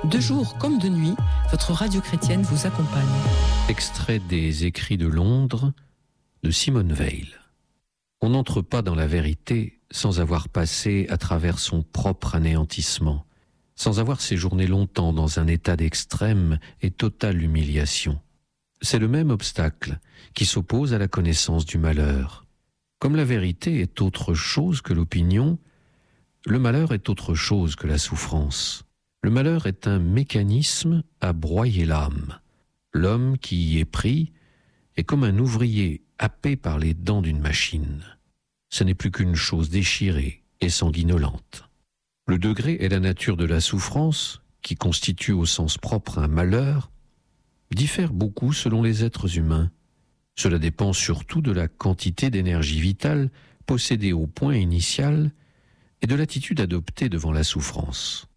De jour comme de nuit, votre radio chrétienne vous accompagne. Extrait des Écrits de Londres de Simone Weil. On n'entre pas dans la vérité sans avoir passé à travers son propre anéantissement, sans avoir séjourné longtemps dans un état d'extrême et totale humiliation. C'est le même obstacle qui s'oppose à la connaissance du malheur. Comme la vérité est autre chose que l'opinion, le malheur est autre chose que la souffrance. Le malheur est un mécanisme à broyer l'âme. L'homme qui y est pris est comme un ouvrier happé par les dents d'une machine. Ce n'est plus qu'une chose déchirée et sanguinolente. Le degré et la nature de la souffrance, qui constitue au sens propre un malheur, diffèrent beaucoup selon les êtres humains. Cela dépend surtout de la quantité d'énergie vitale possédée au point initial et de l'attitude adoptée devant la souffrance.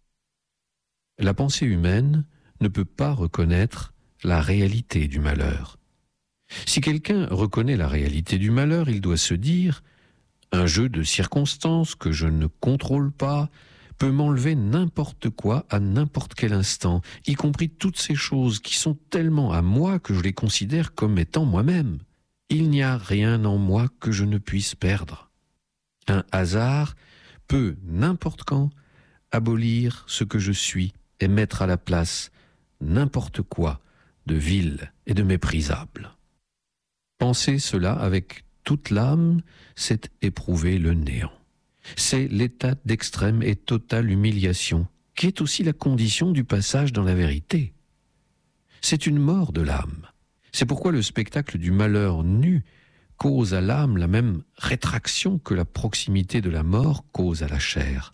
La pensée humaine ne peut pas reconnaître la réalité du malheur. Si quelqu'un reconnaît la réalité du malheur, il doit se dire « Un jeu de circonstances que je ne contrôle pas peut m'enlever n'importe quoi à n'importe quel instant, y compris toutes ces choses qui sont tellement à moi que je les considère comme étant moi-même. Il n'y a rien en moi que je ne puisse perdre. Un hasard peut, n'importe quand, abolir ce que je suis et mettre à la place n'importe quoi de vil et de méprisable. Penser cela avec toute l'âme, c'est éprouver le néant. C'est l'état d'extrême et totale humiliation, qui est aussi la condition du passage dans la vérité. C'est une mort de l'âme. C'est pourquoi le spectacle du malheur nu cause à l'âme la même rétraction que la proximité de la mort cause à la chair.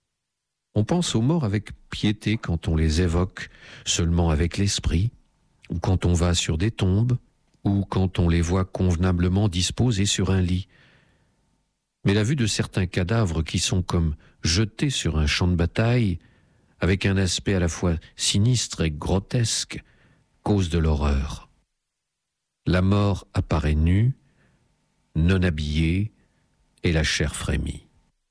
On pense aux morts avec piété quand on les évoque seulement avec l'esprit, ou quand on va sur des tombes, ou quand on les voit convenablement disposés sur un lit. Mais la vue de certains cadavres qui sont comme jetés sur un champ de bataille, avec un aspect à la fois sinistre et grotesque, cause de l'horreur. La mort apparaît nue, non habillée, et la chair frémit.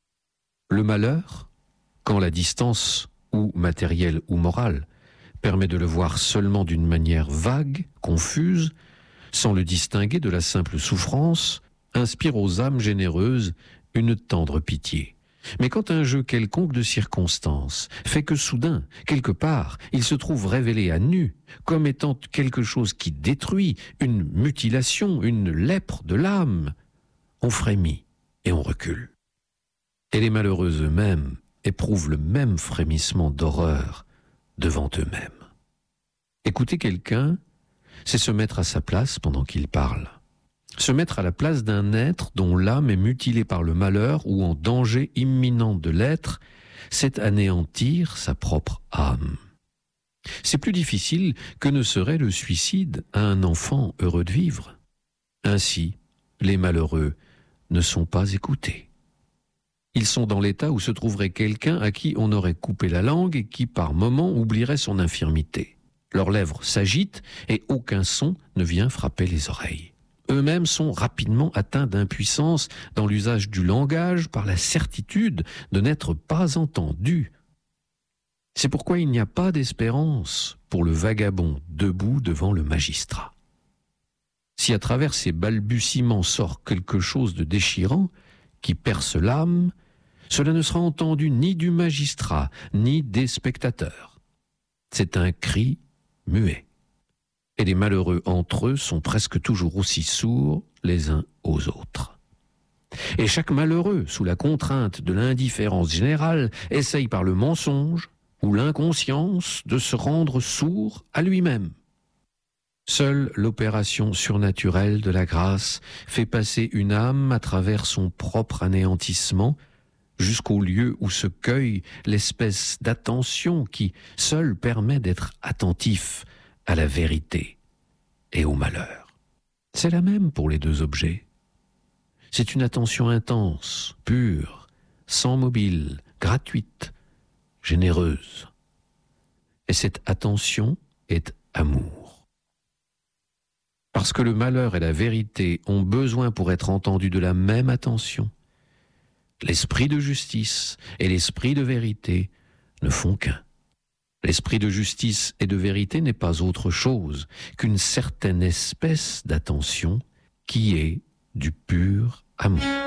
Le malheur, quand la distance, ou matérielle ou morale, permet de le voir seulement d'une manière vague, confuse, sans le distinguer de la simple souffrance, inspire aux âmes généreuses une tendre pitié. Mais quand un jeu quelconque de circonstances fait que soudain, quelque part, il se trouve révélé à nu, comme étant quelque chose qui détruit, une mutilation, une lèpre de l'âme, on frémit et on recule. Et les malheureux eux-mêmes éprouvent le même frémissement d'horreur devant eux-mêmes. Écouter quelqu'un, c'est se mettre à sa place pendant qu'il parle. Se mettre à la place d'un être dont l'âme est mutilée par le malheur ou en danger imminent de l'être, c'est anéantir sa propre âme. C'est plus difficile que ne serait le suicide à un enfant heureux de vivre. Ainsi, les malheureux ne sont pas écoutés. Ils sont dans l'état où se trouverait quelqu'un à qui on aurait coupé la langue et qui par moments oublierait son infirmité. Leurs lèvres s'agitent et aucun son ne vient frapper les oreilles. Eux-mêmes sont rapidement atteints d'impuissance dans l'usage du langage par la certitude de n'être pas entendus. C'est pourquoi il n'y a pas d'espérance pour le vagabond debout devant le magistrat. Si à travers ces balbutiements sort quelque chose de déchirant qui perce l'âme, cela ne sera entendu ni du magistrat ni des spectateurs. C'est un cri muet. Et les malheureux entre eux sont presque toujours aussi sourds les uns aux autres. Et chaque malheureux, sous la contrainte de l'indifférence générale, essaye par le mensonge ou l'inconscience de se rendre sourd à lui-même. Seule l'opération surnaturelle de la grâce fait passer une âme à travers son propre anéantissement jusqu'au lieu où se cueille l'espèce d'attention qui seule permet d'être attentif à la vérité et au malheur. C'est la même pour les deux objets. C'est une attention intense, pure, sans mobile, gratuite, généreuse. Et cette attention est amour. Parce que le malheur et la vérité ont besoin pour être entendus de la même attention, l'esprit de justice et l'esprit de vérité ne font qu'un. L'esprit de justice et de vérité n'est pas autre chose qu'une certaine espèce d'attention qui est du pur amour.